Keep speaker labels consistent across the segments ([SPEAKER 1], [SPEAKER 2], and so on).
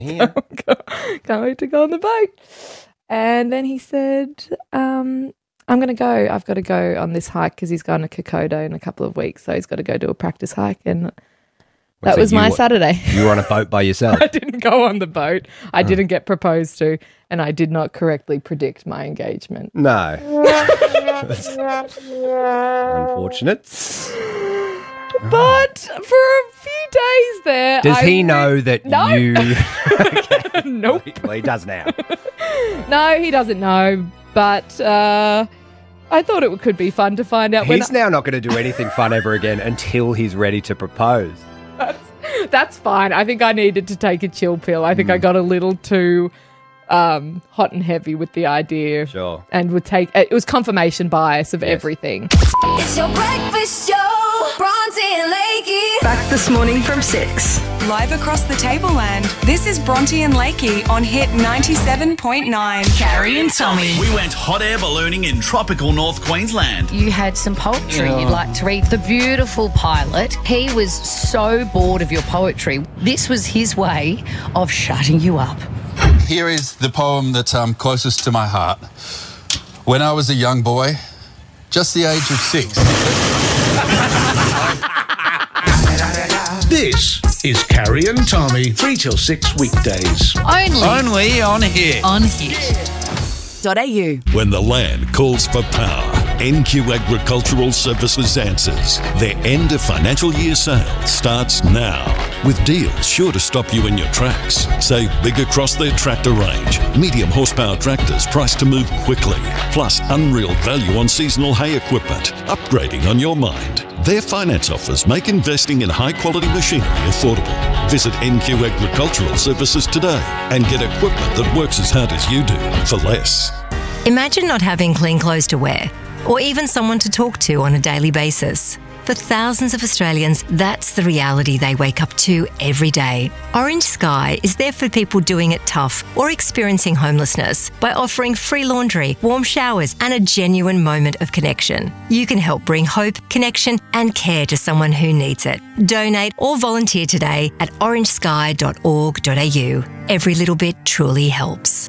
[SPEAKER 1] Yeah.
[SPEAKER 2] Can't wait to go on the boat. And then he said, I'm going to go. I've got to go on this hike because he's going to Kokoda in a couple of weeks. So he's got to go do a practice hike. And that was my Saturday.
[SPEAKER 1] You were on a boat by yourself?
[SPEAKER 2] I didn't go on the boat. I didn't get proposed to. And I did not correctly predict my engagement.
[SPEAKER 1] No. Unfortunate.
[SPEAKER 2] But for a few days there...
[SPEAKER 1] Does he know that you...
[SPEAKER 2] Okay. Nope.
[SPEAKER 1] Well, he does now.
[SPEAKER 2] No, he doesn't know. But I thought it could be fun to find out.
[SPEAKER 1] He's now not going to do anything fun ever again until he's ready to propose.
[SPEAKER 2] That's fine. I think I needed to take a chill pill. I think I got a little too hot and heavy with the idea.
[SPEAKER 1] Sure.
[SPEAKER 2] And it was confirmation bias of everything.
[SPEAKER 3] It's your breakfast show, Bronte and Lakey.
[SPEAKER 4] Back this morning from 6.
[SPEAKER 5] Live across the tableland, this is Bronte and Lakey on Hit 97.9.
[SPEAKER 6] Carrie and Tommy. We went hot air ballooning in tropical North Queensland.
[SPEAKER 7] You had some poetry you'd like to read. The beautiful pilot, he was so bored of your poetry. This was his way of shutting you up.
[SPEAKER 8] Here is the poem that's closest to my heart. When I was a young boy, just the age of 6.
[SPEAKER 9] This is Carrie and Tommy, 3 till 6 weekdays.
[SPEAKER 6] Only on Hit.
[SPEAKER 7] On Hit.
[SPEAKER 5] .au.
[SPEAKER 10] When the land calls for power, NQ Agricultural Services answers. Their end of financial year sale starts now, with deals sure to stop you in your tracks. Save big across their tractor range. Medium horsepower tractors priced to move quickly. Plus unreal value on seasonal hay equipment. Upgrading on your mind. Their finance offers make investing in high-quality machinery affordable. Visit NQ Agricultural Services today and get equipment that works as hard as you do for less.
[SPEAKER 11] Imagine not having clean clothes to wear, or even someone to talk to on a daily basis. For thousands of Australians, that's the reality they wake up to every day. Orange Sky is there for people doing it tough or experiencing homelessness by offering free laundry, warm showers, and a genuine moment of connection. You can help bring hope, connection, and care to someone who needs it. Donate or volunteer today at orangesky.org.au. Every little bit truly helps.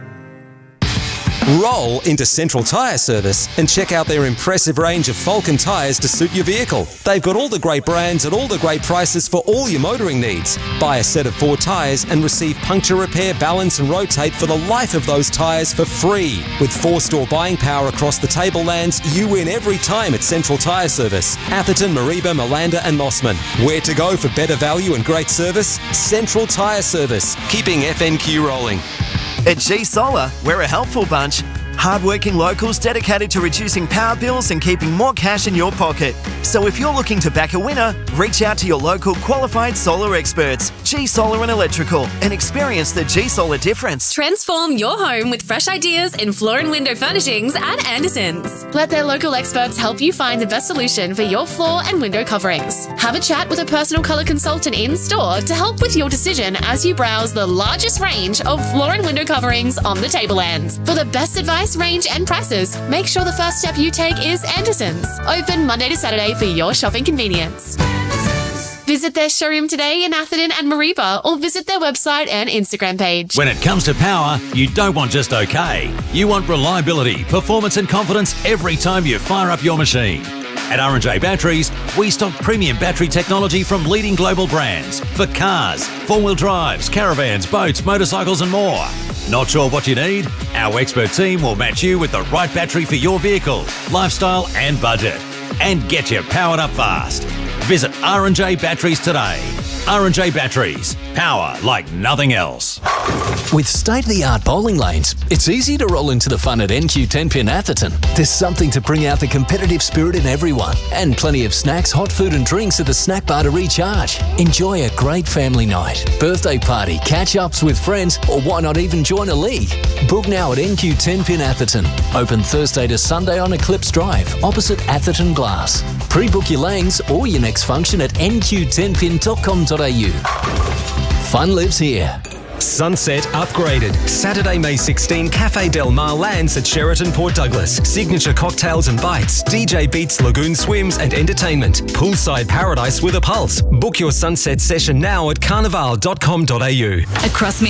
[SPEAKER 12] Roll into Central Tyre Service and check out their impressive range of Falcon tyres to suit your vehicle. They've got all the great brands at all the great prices for all your motoring needs. Buy a set of 4 tyres and receive puncture repair, balance and rotate for the life of those tyres for free. With 4-store buying power across the tablelands, you win every time at Central Tyre Service. Atherton, Mareeba, Malanda and Mossman. Where to go for better value and great service? Central Tyre Service. Keeping FNQ rolling.
[SPEAKER 13] At G Solar, we're a helpful bunch. Hardworking locals dedicated to reducing power bills and keeping more cash in your pocket. So if you're looking to back a winner, reach out to your local qualified solar experts, G Solar and Electrical, and experience the G Solar difference.
[SPEAKER 14] Transform your home with fresh ideas in floor and window furnishings at Anderson's. Let their local experts help you find the best solution for your floor and window coverings. Have a chat with a personal colour consultant in store to help with your decision as you browse the largest range of floor and window coverings on the tablelands. For the best advice, range and prices, make sure the first step you take is Anderson's. Open Monday to Saturday for your shopping convenience. Visit their showroom today in Atherton and Mareeba, or visit their website and Instagram page.
[SPEAKER 6] When it comes to power, you don't want just okay. You want reliability, performance and confidence every time you fire up your machine. At R&J Batteries, we stock premium battery technology from leading global brands for cars, four-wheel drives, caravans, boats, motorcycles and more. Not sure what you need? Our expert team will match you with the right battery for your vehicle, lifestyle and budget, and get you powered up fast. Visit R&J Batteries today. R&J Batteries, power like nothing else.
[SPEAKER 15] With state-of-the-art bowling lanes, it's easy to roll into the fun at NQ Tenpin Atherton. There's something to bring out the competitive spirit in everyone, and plenty of snacks, hot food and drinks at the snack bar to recharge. Enjoy a great family night, birthday party, catch-ups with friends, or why not even join a league? Book now at NQ Tenpin Atherton. Open Thursday to Sunday on Eclipse Drive, opposite Atherton Glass. Pre-book your lanes or your next function at nq10pin.com.au. Fun lives here.
[SPEAKER 16] Sunset upgraded. Saturday, May 16, Cafe Del Mar lands at Sheraton Port Douglas. Signature cocktails and bites, DJ Beats Lagoon Swims and entertainment. Poolside paradise with a pulse. Book your sunset session now at carnival.com.au.
[SPEAKER 17] Across